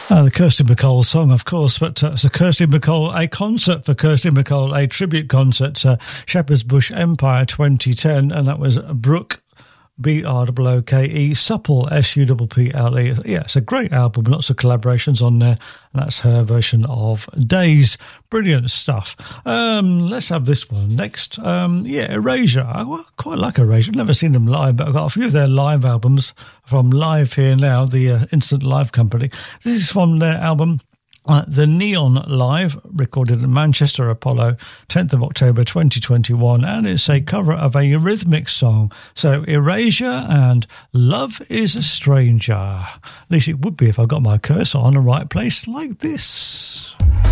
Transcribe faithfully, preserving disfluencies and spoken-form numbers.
Uh, the Kirsty MacColl song, of course, but uh, it's a Kirsty MacColl, a concert for Kirsty MacColl, a tribute concert, uh, Shepherd's Bush Empire twenty ten, and that was Brooke, B R O O K E, Supple, S U P P L E. Yeah, it's a great album, lots of collaborations on there. And that's her version of Days. Brilliant stuff. Um, let's have this one next. Um, yeah, Erasure. I quite like Erasure. I've never seen them live, but I've got a few of their live albums from Live Here Now, the uh, Instant Live company. This is from their album Uh, the Neon Live, recorded at Manchester Apollo, tenth of October twenty twenty-one, and it's a cover of a Eurythmics song. So Erasure and Love is a Stranger. At least it would be if I got my cursor on the right place like this.